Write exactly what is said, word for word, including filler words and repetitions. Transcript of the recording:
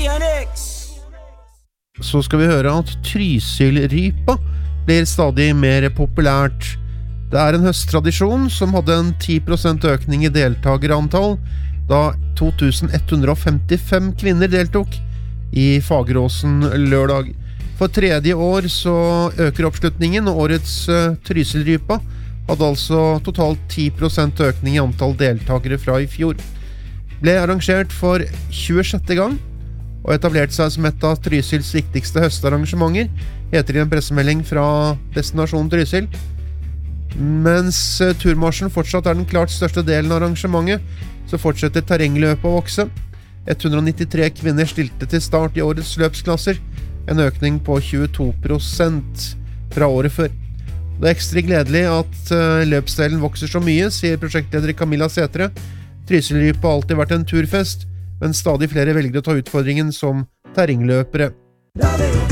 Så skal vi høre at Trysilrypa blir stadig mer populært. Det er en høsttradisjon som hadde en ti prosent økning i deltagerantall, da to tusen ett hundre femtifem kvinner deltok i Fageråsen lørdag. For tredje år så øker oppslutningen, og årets uh, Trysilrypa hadde altså totalt ti prosent økning i antall deltagere fra i fjor. Ble arrangert for tjuesjette gang, og etablerte seg som et av Trysils viktigste høstarrangementer, heter det i en pressemelding fra destinasjonen Trysil. Mens turmarsjen fortsatt er den klart største delen av arrangementet, så fortsetter terrengløpet å vokse. ett hundre nittitre kvinner stilte til start i årets løpsklasser, en økning på tjueto prosent fra året før. Det er ekstra gledelig at løpsdelen vokser så mye, sier prosjektleder Camilla Sætre. Trysilrypa har alltid vært en turfest, men stadig flere velger å ta utfordringen som terrengløpere.